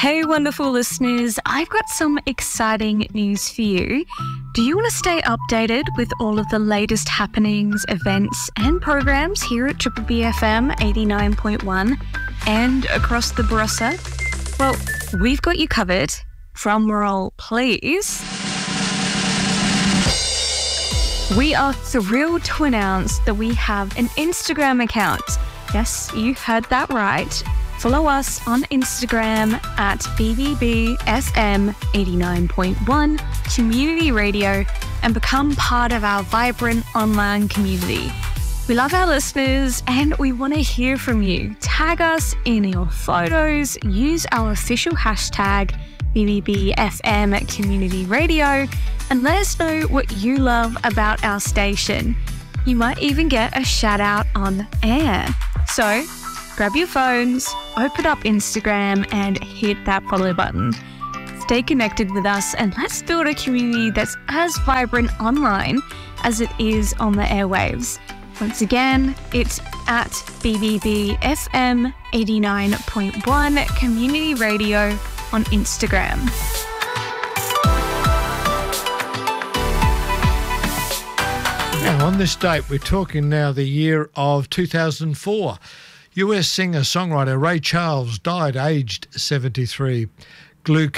Hey, wonderful listeners, I've got some exciting news for you. Do you want to stay updated with all of the latest happenings, events and programs here at Triple BFM 89.1 and across the Barossa? Well, we've got you covered. Drum roll, please. We are thrilled to announce that we have an Instagram account. Yes, you heard that right. Follow us on Instagram at BBBFM89.1 Community Radio and become part of our vibrant online community. We love our listeners and we want to hear from you. Tag us in your photos, use our official hashtag BBBFM Community Radio and let us know what you love about our station. You might even get a shout out on air. So, grab your phones, open up Instagram and hit that follow button. Stay connected with us and let's build a community that's as vibrant online as it is on the airwaves. Once again, it's at BBBFM 89.1 Community Radio on Instagram. Now, on this date, we're talking now the year of 2004. US singer-songwriter Ray Charles died aged 73.